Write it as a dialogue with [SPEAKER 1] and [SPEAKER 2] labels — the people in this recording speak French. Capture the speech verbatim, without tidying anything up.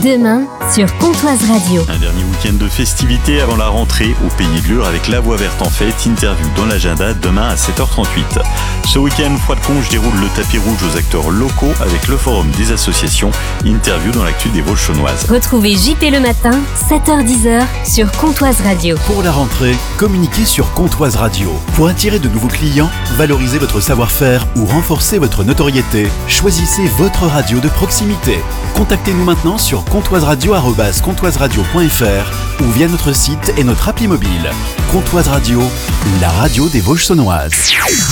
[SPEAKER 1] Demain, sur Comtoise Radio.
[SPEAKER 2] Un dernier week-end de festivités avant la rentrée au Pays de Lure avec La Voix Verte en fête. Interview dans l'agenda demain à sept heures trente-huit. Ce week-end, Froide-Conche déroule le tapis rouge aux acteurs locaux avec le forum des associations. Interview dans l'actu des Vosges chaunoises.
[SPEAKER 1] Retrouvez J P le matin, sept heures dix sur Comtoise Radio.
[SPEAKER 3] Pour la rentrée, communiquez sur Comtoise Radio. Pour attirer de nouveaux clients, valoriser votre savoir-faire ou renforcer votre notoriété, choisissez votre radio de proximité. Contactez-nous maintenant sur comtoiseradio arobase comtoiseradio point f r ou via notre site et notre appli mobile. Comtoise Radio, la radio des Vosges saunoises.